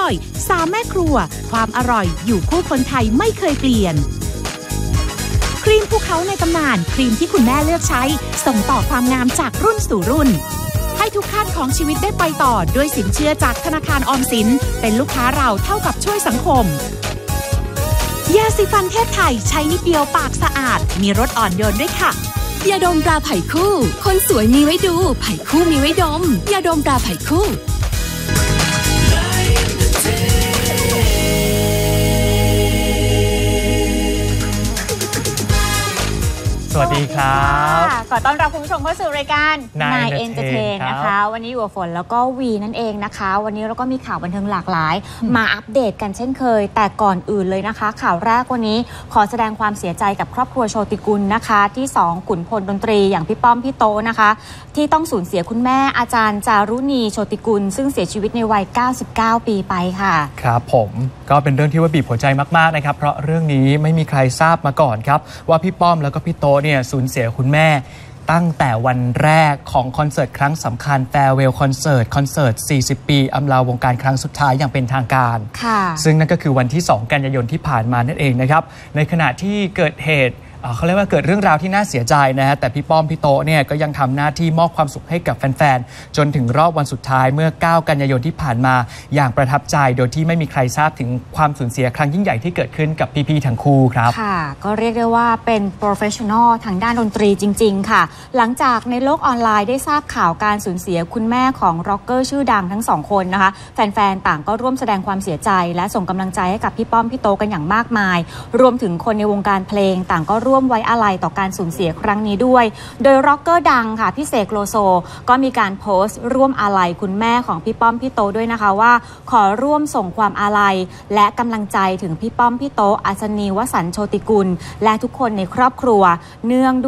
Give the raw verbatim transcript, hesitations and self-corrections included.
ยสามแม่ครัวความอร่อยอยู่คู่คนไทยไม่เคยเปลี่ยนครีมภูเขาในตำนานครีมที่คุณแม่เลือกใช้ส่งต่อความงามจากรุ่นสู่รุ่นให้ทุกขั้นของชีวิตได้ไปต่อด้วยสินเชื่อจากธนาคารออมสินเป็นลูกค้าเราเท่ากับช่วยสังคมยาสีฟันเทพไทยใช้นิดเดียวปากสะอาดมีรสอ่อนโยนด้วยค่ะยาดมตราไผ่คู่คนสวยมีไว้ดูไผ่คู่มีไว้ดมยาดมตราไผ่คู่สวัสดีครับขอต้อนรับคุณผู้ชมเข้าสู่รายการ Nine Entertain นะคะวันนี้อยู่กับฝนแล้วก็วีนั่นเองนะคะวันนี้เราก็มีข่าวบันเทิงหลากหลายมาอัปเดตกันเช่นเคยแต่ก่อนอื่นเลยนะคะข่าวแรกวันนี้ขอแสดงความเสียใจกับครอบครัวโชติกุลนะคะที่สองขุนพลดนตรีอย่างพี่ป้อมพี่โตนะคะที่ต้องสูญเสียคุณแม่อาจารย์จารุณีโชติกุลซึ่งเสียชีวิตในวัยเก้าสิบเก้าปีไปค่ะครับผมก็เป็นเรื่องที่ว่าบีบหัวใจมากๆนะครับเพราะเรื่องนี้ไม่มีใครทราบมาก่อนครับว่าพี่ป้อมแล้วก็พี่โตเนี่ยสูญเสียคุณแม่ตั้งแต่วันแรกของคอนเสิร์ตครั้งสำคัญ Farewell Concert คอนเสิร์ตสี่สิบปีอำลาวงการครั้งสุดท้ายอย่างเป็นทางการซึ่งนั่นก็คือวันที่สองกันยายนที่ผ่านมานั่นเองนะครับในขณะที่เกิดเหตุเขาเรียกว่าเกิดเรื่องราวที่น่าเสียใจนะฮะแต่พี่ป้อมพี่โตเนี่ยก็ยังทำหน้าที่มอบความสุขให้กับแฟนๆจนถึงรอบวันสุดท้ายเมื่อเก้ากันยายนที่ผ่านมาอย่างประทับใจโดยที่ไม่มีใครทราบถึงความสูญเสียครั้งยิ่งใหญ่ที่เกิดขึ้นกับพี่ๆทั้งคู่ครับค่ะก็เรียกได้ว่าเป็นโปรเฟชชั่นอลทางด้านดนตรีจริงๆค่ะหลังจากในโลกออนไลน์ได้ทราบข่าวการสูญเสียคุณแม่ของร็อกเกอร์ชื่อดังทั้งสองคนนะคะแฟนๆต่างก็ร่วมแสดงความเสียใจและส่งกำลังใจให้กับพี่ป้อมพี่โตกันอย่างมากมายรวมถึงคนในวงการเพลงต่างก็ร่วมไว้อาลัยต่อการสูญเสียครั้งนี้ด้วยโดยร็อกเกอร์ดังค่ะพี่เสกโลโซก็มีการโพสต์ร่วมอาลัยคุณแม่ของพี่ป้อมพี่โตด้วยนะคะว่าขอร่วมส่งความอาลัยและกำลังใจถึงพี่ป้อมพี่โตอัศนีวสันต์โชติกุลและทุกคนในครอบครัวเนื่องด้วย